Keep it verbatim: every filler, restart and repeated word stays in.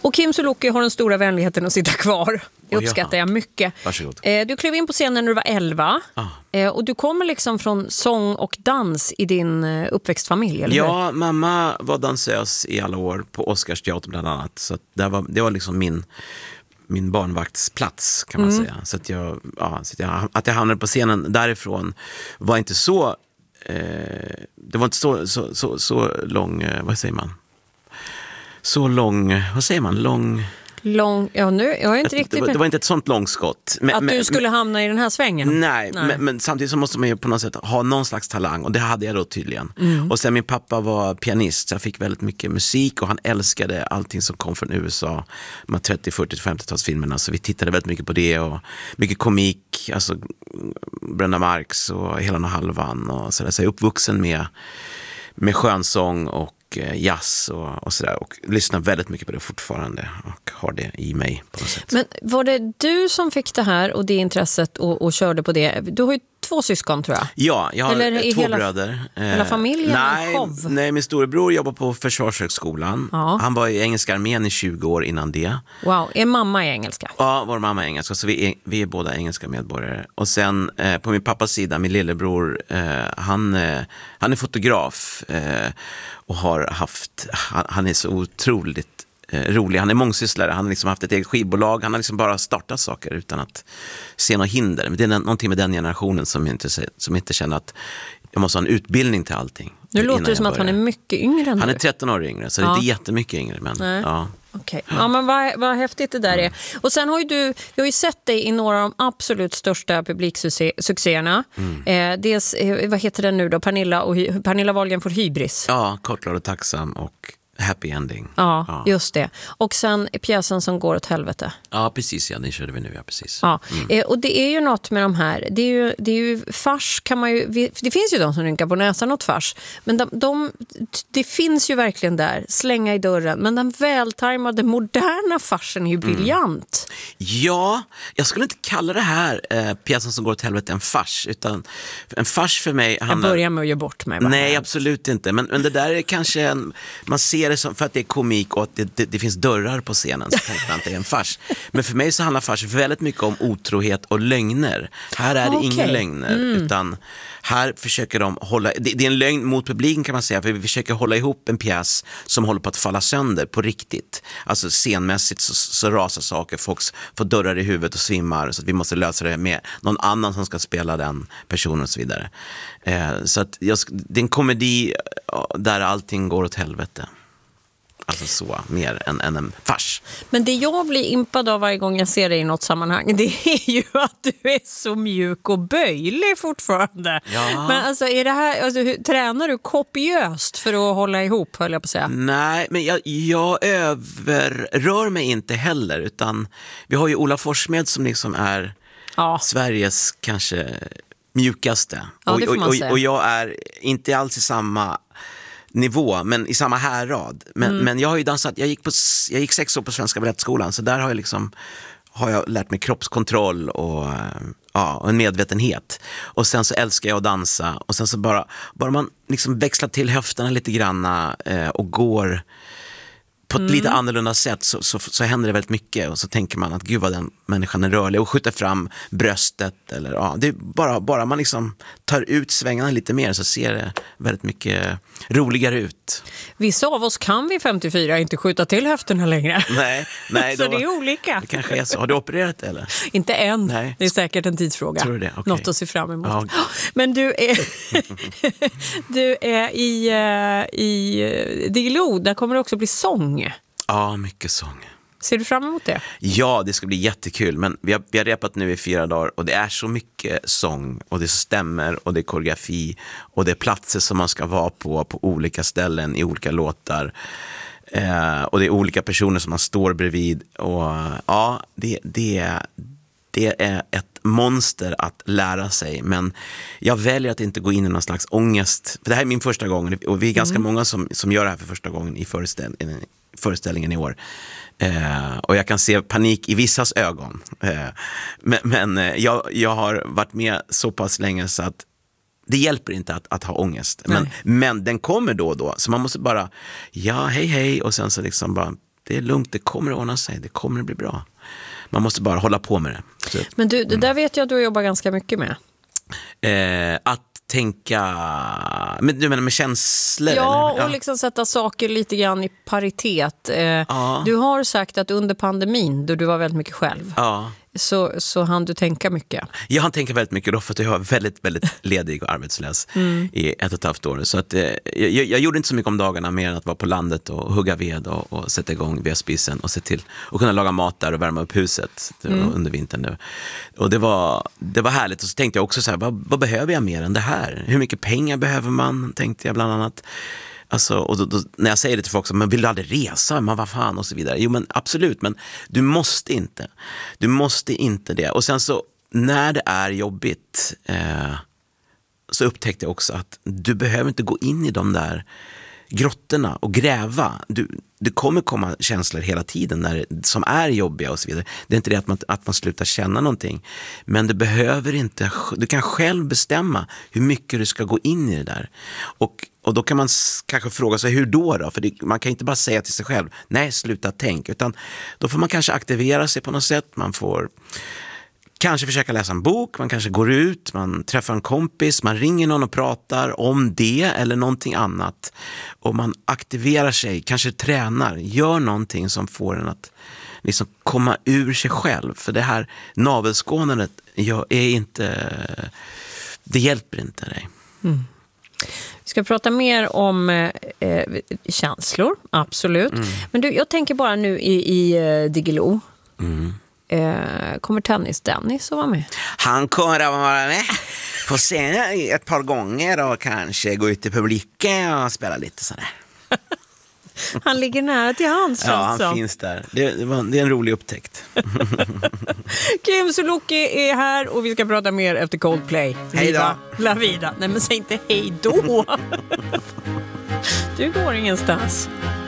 Och Kim Sulocki har den stora vänligheten att sitta kvar. Det uppskattar jag mycket. Varsågod. Du klev in på scenen när du var elva. Ah. Och du kommer liksom från sång och dans i din uppväxtfamilj, eller Ja, hur? mamma var dansös i alla år på Oscarsteatern bland annat. Så det var, det var liksom min, min barnvaktsplats, kan man mm. säga. Så, att jag, ja, så att, jag, att jag hamnade på scenen därifrån var inte så... Eh, det var inte så, så, så, så lång... Eh, vad säger man? Så lång... Vad säger man? Lång... Lång, ja nu, jag är inte ett, riktigt det, var, det var inte ett sånt långskott. Men, att men, du skulle men, hamna i den här svängen? Nej, nej. Men, men samtidigt så måste man ju på något sätt ha någon slags talang. Och det hade jag då tydligen. Mm. Och sen min pappa var pianist, så jag fick väldigt mycket musik. Och han älskade allting som kom från U S A. Med trettio, fyrtio, femtiotalsfilmerna. Så vi tittade väldigt mycket på det. Och mycket komik, alltså Brenda Marx och Hela och halvan. Och så, där. Så jag är uppvuxen med, med skönsång och jazz och, och sådär, och lyssnar väldigt mycket på det fortfarande och har det i mig på något sätt. Men var det du som fick det här och det intresset och, och körde på det? Du har ju två syskon, tror jag. Ja, jag har Eller två hela, bröder. Hela familjen? Nej, nej, min storebror jobbar på Försvarshögskolan. Ja. Han var i engelska armén i tjugo år innan det. Wow, är mamma i engelska? Ja, vår mamma är engelska, så vi är, vi är båda engelska medborgare. Och sen eh, på min pappas sida, min lillebror, eh, han, eh, han är fotograf eh, och har haft, han, han är så otroligt Eh, rolig. Han är mångsysslare. Han har liksom haft ett eget skivbolag. Han har liksom bara startat saker utan att se något hinder. Men det är någonting med den generationen som inte, som inte känner att jag måste ha en utbildning till allting. Nu låter det som att han är mycket yngre än Han du. är tretton år yngre, så ja. Det är inte jättemycket yngre. Men, ja. Okej. Okay. Ja, men vad, vad häftigt det där är. Och sen har ju du, jag har ju sett dig i några av de absolut största publiksuccéerna. Mm. Eh, dels, eh, vad heter den nu då? Pernilla, och, Pernilla Wahlgren får hybris. Ja, Kortglad och tacksam och Happy Ending. Ja, ja, just det. Och sen pjäsen som går åt helvete. Ja, precis. Ja, den körde vi nu. Ja, precis. Ja. Mm. Eh, och det är ju något med de här. Det är ju, det är ju fars kan man ju... Det finns ju de som rynkar på näsan åt fars. Men de, de, det finns ju verkligen där. Slänga i dörren. Men den vältajmade, moderna farsen är ju briljant. Mm. Ja, jag skulle inte kalla det här eh, pjäsen som går åt helvete en fars. Utan en fars för mig handlar... Jag börjar med att göra bort mig. Nej, absolut inte. Men, men det där är kanske en... Man ser det som, för att det är komik och att det, det, det finns dörrar på scenen, så tänker man att det är en fars. Men för mig så handlar fars väldigt mycket om otrohet och lögner. Här är det okay. inga lögner, mm. utan här försöker de hålla, det, det är en lögn mot publiken kan man säga, för vi försöker hålla ihop en pjäs som håller på att falla sönder på riktigt. Alltså scenmässigt så, så rasar saker, folk får dörrar i huvudet och svimmar, så att vi måste lösa det med någon annan som ska spela den personen och så vidare. Eh, så att jag, det är en komedi där allting går åt helvete. Alltså så, mer än, än en fars. Men det jag blir impad av varje gång jag ser dig i något sammanhang, det är ju att du är så mjuk och böjlig fortfarande. Ja. Men alltså, är det här, alltså, hur, tränar du kopiöst för att hålla ihop, höll jag på att säga? Nej, men jag, jag överrör mig inte heller, utan vi har ju Ola Forssmed som liksom är ja. Sveriges kanske mjukaste. Ja, och, det får man och, säga. och jag är inte alls i samma nivå, men i samma härrad. Men, mm. men jag har ju dansat, jag gick, på, jag gick sex år på Svenska Balettskolan, så där har jag liksom har jag lärt mig kroppskontroll och, ja, och en medvetenhet. Och sen så älskar jag att dansa, och sen så bara, bara man liksom växlar till höfterna lite granna eh, och går på ett mm. lite annorlunda sätt, så, så, så händer det väldigt mycket, och så tänker man att gud vad den människan är rörlig, och skjuter fram bröstet, eller ja, det är bara, bara man liksom tar ut svängarna lite mer, så ser det väldigt mycket roligare ut. Vissa av oss kan vid femtiofyra inte skjuta till höfterna längre. Nej, nej. Så då, det är olika. Det kanske är så. Har du opererat eller? Inte än. Nej. Det är säkert en tidsfråga. Tror du det? Okay. Något att se fram emot. Ja. Men du är du är i, i Diggiloo, där kommer det också bli sång. Ja, mycket sång. Ser du fram emot det? Ja, det ska bli jättekul. Men vi har, vi har repat nu i fyra dagar, och det är så mycket sång, och det stämmer, och det är koreografi, och det är platser som man ska vara på på olika ställen i olika låtar. Eh, och det är olika personer som man står bredvid. Och ja, det, det, det är ett monster att lära sig. Men jag väljer att inte gå in i någon slags ångest. För det här är min första gång, och vi är ganska mm. många som, som gör det här för första gången i föreställningen, föreställningen i år. Eh, och jag kan se panik i vissas ögon. Eh, men men eh, jag, jag har varit med så pass länge så att det hjälper inte att, att ha ångest. Men, men den kommer då och då. Så man måste bara, ja, hej hej. Och sen så liksom bara det är lugnt, det kommer att ordna sig, det kommer att bli bra. Man måste bara hålla på med det. Så, Men du, det där vet jag att du jobbar ganska mycket med. eh, att tänka, men du menar med känslor? Ja, eller? Ja, och liksom sätta saker lite grann i paritet. Eh, ja. Du har sagt att under pandemin, då du var väldigt mycket själv, Ja. så, så hann du tänka mycket. Jag hann tänka väldigt mycket då för att jag var väldigt, väldigt ledig och arbetslös mm. i ett och ett halvt år. Så att, eh, jag, jag gjorde inte så mycket om dagarna mer än att vara på landet och hugga ved och, och sätta igång vedspisen och se till och kunna laga mat där och värma upp huset mm. under vintern nu. Och det var, det var härligt. Och så tänkte jag också så här, vad, vad behöver jag mer än det här? Hur mycket pengar behöver man, tänkte jag bland annat. Alltså, och då, då, när jag säger det till folk så, men vill du aldrig resa? Men vad fan och så vidare. Jo men absolut, men du måste inte. Du måste inte det. Och sen så, när det är jobbigt eh, så upptäckte jag också att du behöver inte gå in i de där grottorna och gräva. Du, det kommer komma känslor hela tiden när, som är jobbiga och så vidare. Det är inte det att man, att man slutar känna någonting. Men du behöver inte, du kan själv bestämma hur mycket du ska gå in i det där. Och, och då kan man kanske fråga sig, hur då då? För det, man kan inte bara säga till sig själv, nej sluta tänk. Utan då får man kanske aktivera sig på något sätt. Man får kanske försöka läsa en bok, man kanske går ut, man träffar en kompis, man ringer någon och pratar om det eller någonting annat. Och man aktiverar sig, kanske tränar, gör någonting som får en att liksom komma ur sig själv. För det här navelskådandet är inte, det hjälper inte dig. Mm. Vi ska prata mer om eh, känslor, absolut. Mm. Men du, jag tänker bara nu i, i uh, Diggiloo. Mm. Eh, kommer tennis-Dennis att vara med? Han kommer att vara med på scenen ett par gånger och kanske gå ut i publiken och spela lite sådär. Han ligger nära till hands. Ja, han som. finns där. Det, det, var, det är en rolig upptäckt. Kim Sulocki är här och vi ska prata mer efter Coldplay. Hej då. La vida. Nej men säg inte hej då. Du går ingenstans.